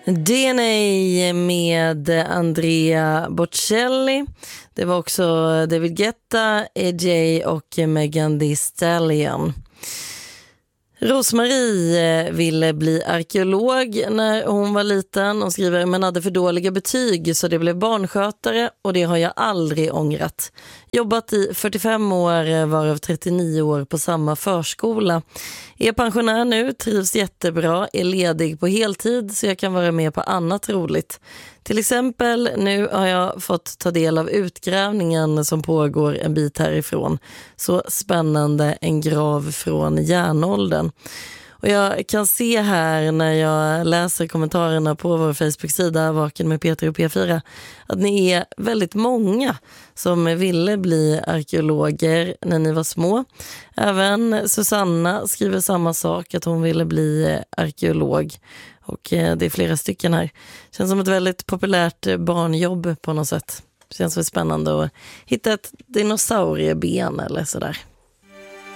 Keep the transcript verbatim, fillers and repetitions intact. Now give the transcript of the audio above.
D N A med Andrea Bocelli. Det var också David Guetta, E J och Megan Thee Stallion. Rosmarie ville bli arkeolog när hon var liten och skriver men hade för dåliga betyg så det blev barnskötare och det har jag aldrig ångrat. Jobbat i fyrtiofem år, varav trettionio år på samma förskola. Är pensionär nu, trivs jättebra, är ledig på heltid så jag kan vara med på annat roligt. Till exempel nu har jag fått ta del av utgrävningen som pågår en bit härifrån. Så spännande, en grav från järnåldern. Och jag kan se här när jag läser kommentarerna på vår Facebook-sida Vaken med Peter och P fyra att ni är väldigt många som ville bli arkeologer när ni var små. Även Susanna skriver samma sak, att hon ville bli arkeolog. Och det är flera stycken här. Känns som ett väldigt populärt barnjobb på något sätt. Känns väl spännande att hitta ett dinosaurieben eller sådär.